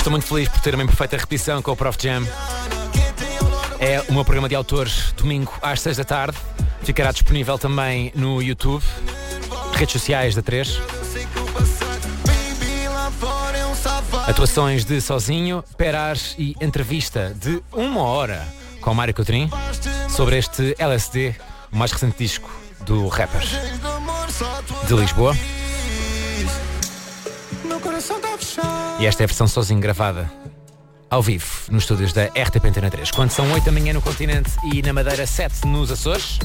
estou muito feliz por ter uma imperfeita repetição com o Prof Jam. É o meu programa de autores, domingo às 6 da tarde. Ficará disponível também no YouTube, redes sociais da 3. Atuações de Sozinho, Peras e entrevista de 1 hora com o Mário Coutrinho sobre este LSD, o mais recente disco do rapper de Lisboa. E esta é a versão Sozinho gravada ao vivo nos estúdios da RTP Antena 3. Quando são 8 da manhã no continente e na Madeira 7 nos Açores.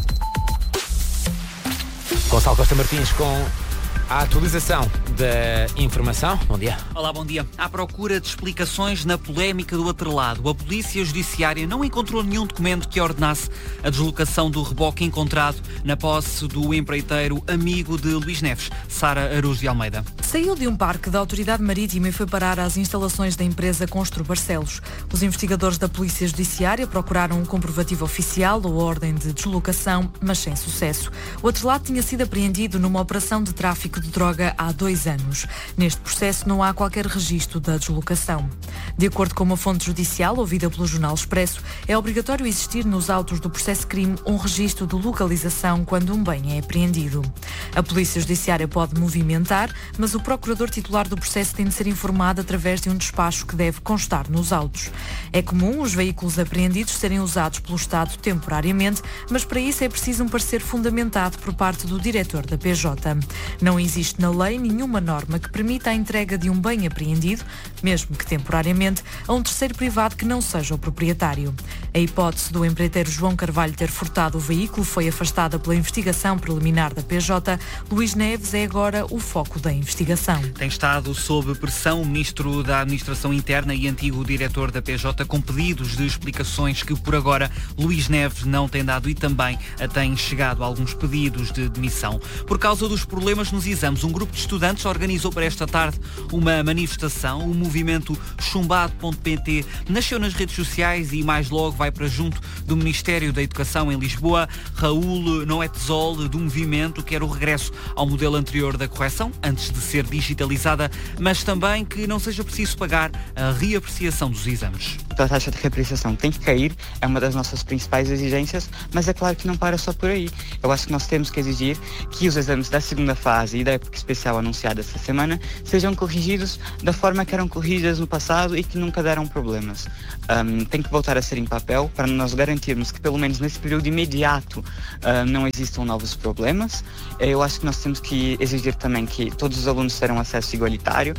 Gonçalo Costa Martins com a atualização da informação. Bom dia. Olá, bom dia. À procura de explicações na polémica do atrelado, a Polícia Judiciária não encontrou nenhum documento que ordenasse a deslocação do reboque encontrado na posse do empreiteiro amigo de Luís Neves, Sara Araújo de Almeida. Saiu de um parque da Autoridade Marítima e foi parar às instalações da empresa Constru Barcelos. Os investigadores da Polícia Judiciária procuraram um comprovativo oficial ou ordem de deslocação, mas sem sucesso. O atrelado tinha sido apreendido numa operação de tráfico de droga há 2 anos. Neste processo não há qualquer registro da deslocação. De acordo com uma fonte judicial ouvida pelo Jornal Expresso, é obrigatório existir nos autos do processo-crime um registro de localização quando um bem é apreendido. A Polícia Judiciária pode movimentar, mas o procurador titular do processo tem de ser informado através de um despacho que deve constar nos autos. É comum os veículos apreendidos serem usados pelo Estado temporariamente, mas para isso é preciso um parecer fundamentado por parte do diretor da PJ. Não existe na lei nenhuma norma que permita a entrega de um bem apreendido, mesmo que temporariamente, a um terceiro privado que não seja o proprietário. A hipótese do empreiteiro João Carvalho ter furtado o veículo foi afastada pela investigação preliminar da PJ. Luís Neves é agora o foco da investigação. Tem estado sob pressão o Ministro da Administração Interna e antigo diretor da PJ com pedidos de explicações que por agora Luís Neves não tem dado e também têm chegado alguns pedidos de demissão. Por causa dos problemas nos exames, um grupo de estudantes organizou para esta tarde uma manifestação. O movimento chumbado.pt nasceu nas redes sociais e mais logo vai para junto do Ministério da Educação em Lisboa. Raul Noetzol, do movimento, quer o regresso ao modelo anterior da correção, antes de ser digitalizada, mas também que não seja preciso pagar a reapreciação dos exames. A taxa de reapreciação tem que cair, é uma das nossas principais exigências, mas é claro que não para só por aí. Eu acho que nós temos que exigir que os exames da segunda fase e da época especial anunciada esta semana sejam corrigidos da forma que eram corrigidas no passado e que nunca deram problemas. Tem que voltar a ser em papel para nós garantirmos que pelo menos nesse período imediato não existam novos problemas. Eu acho que nós temos que exigir também que todos os alunos terão acesso igualitário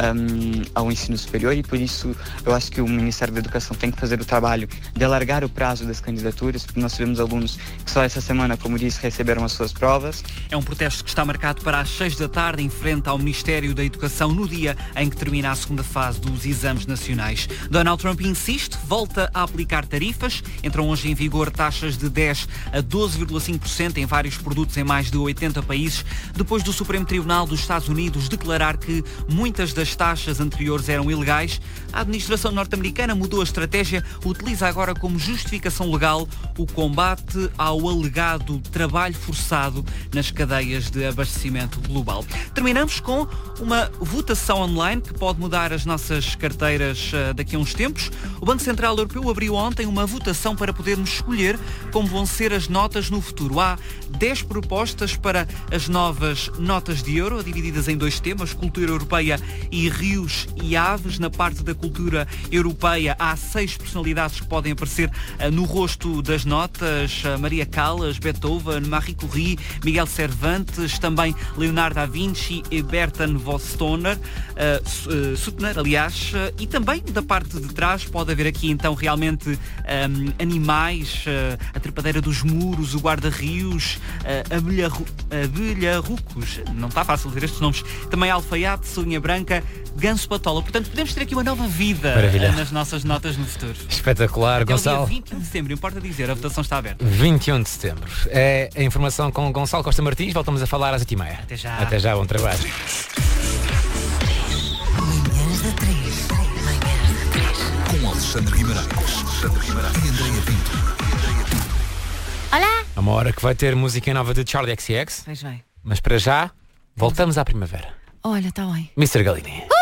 ao ensino superior e por isso eu acho que o Ministério da Educação tem que fazer o trabalho de alargar o prazo das candidaturas, porque nós tivemos alunos que só essa semana, como disse, receberam as suas provas. É um protesto que está marcado para as 6 da tarde em frente ao Ministério da Educação no dia em que termina a segunda fase dos exames nacionais. Donald Trump insiste, volta a aplicar tarifas. Entram hoje em vigor taxas de 10 a 12,5% em vários produtos em mais de 80 países, depois do Supremo Tribunal dos Estados Unidos declarar que muitas das taxas anteriores eram ilegais. A administração norte-americana mudou a estratégia, utiliza agora como justificação legal o combate ao alegado trabalho forçado nas cadeias de abastecimento global. Terminamos com uma votação online que pode mudar as nossas carteiras daqui a uns tempos. O Banco Central Europeu abriu ontem uma votação para podermos escolher como vão ser as notas no futuro. Há 10 propostas para as novas notas de euro, divididas em 2 temas, cultura europeia e rios e aves. Na parte da cultura europeia há 6 personalidades que podem aparecer no rosto das notas: Maria Callas, Beethoven, Marie Curie, Miguel Cervantes, também Leonardo da Vinci e Bertrand Suttner, aliás, e também da parte de trás pode haver aqui então realmente animais, a trepadeira dos muros, o guarda-rios, abelharrucos, não está fácil dizer estes nomes, também alfaiate, sonha branca, ganso patola. Portanto, podemos ter aqui uma nova vida nas nossas notas no futuro. Espetacular, até Gonçalo. O dia 21 de setembro, importa dizer, a votação está aberta. 21 de setembro. É a informação com Gonçalo Costa Martins. Voltamos a falar às 8h30. Até já. Até já, bom trabalho. Manhãs da 3. Com Alexandre Guimarães e Andreia Pinto. Olá! É uma hora que vai ter música nova de Charlie XCX. Pois bem. Mas para já, voltamos à primavera. Olha, está bem. Mr. Galini.